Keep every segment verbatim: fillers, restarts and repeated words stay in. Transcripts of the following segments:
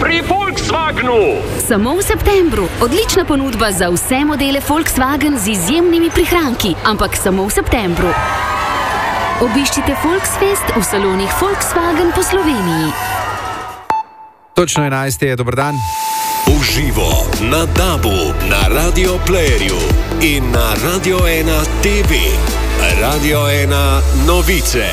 pri Volkswagenu. Samo v septembru. Odlična ponudba za vse modele Volkswagen z izjemnimi prihranki, ampak samo v septembru. Obiščite Volksfest v salonih Volkswagen po Sloveniji. Točno enajst je, dober dan. Uživo na DAB-u, na Radio Playerju in na Radio ena T V. Radio ena novice.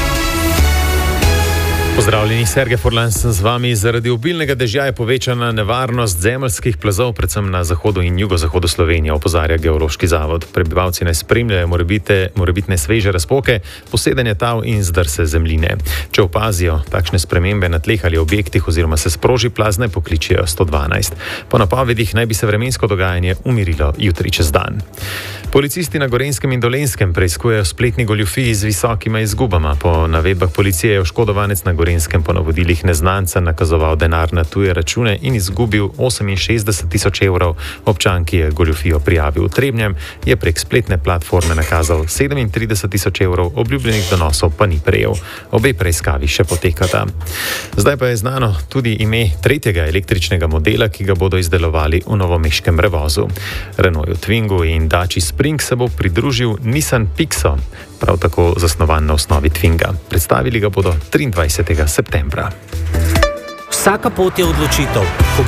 Pozdravljeni, Sergej Furlan sem z vami. Zaradi obilnega dežja je povečana nevarnost zemeljskih plazov, predvsem na zahodu in jugozahodu Slovenije, opozarja Geološki zavod. Prebivalci naj spremljajo morebite, morebitne sveže razpoke, posedanje tal in zdrse zemljine. Če opazijo takšne spremembe na tleh ali objektih oziroma se sproži plaz, naj pokličejo sto dvanajst. Po napovedih naj bi se vremensko dogajanje umirilo jutri čez dan. Policisti na Gorenjskem in Dolenjskem preiskujejo spletni goljufiji z visokima izgubama. Po navedbah policije je oškodovanec na Gorenjskem po navodilih neznanca nakazoval denar na tuje račune in izgubil oseminšestdeset tisoč evrov. Občan, ki je goljufijo prijavil v Trebnjem, je prek spletne platforme nakazal sedemintrideset tisoč evrov, obljubljenih donosov pa ni prejel. Obe preiskavi še potekata. Zdaj pa je znano tudi ime tretjega električnega modela, ki ga bodo izdelovali v novomeškem Revozu. Renaultu Twingu in Daci Spring se bo pridružil Nissan Pixo, prav tako zasnovan na osnovi Twinga. Predstavili ga bodo triindvajsetega septembra. Vsaka pot je odločitev. Ko